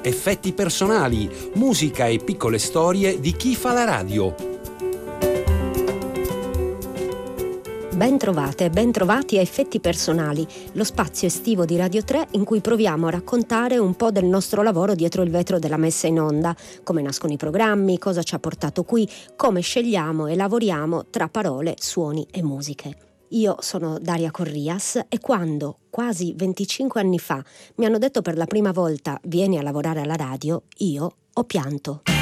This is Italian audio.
effetti personali, musica e piccole storie di chi fa la radio. Ben trovate e ben trovati a Effetti Personali, lo spazio estivo di Radio 3 in cui proviamo a raccontare un po' del nostro lavoro dietro il vetro della messa in onda, come nascono i programmi, cosa ci ha portato qui, come scegliamo e lavoriamo tra parole, suoni e musiche. Io sono Daria Corrias e quando, quasi 25 anni fa, mi hanno detto per la prima volta «vieni a lavorare alla radio», io ho pianto.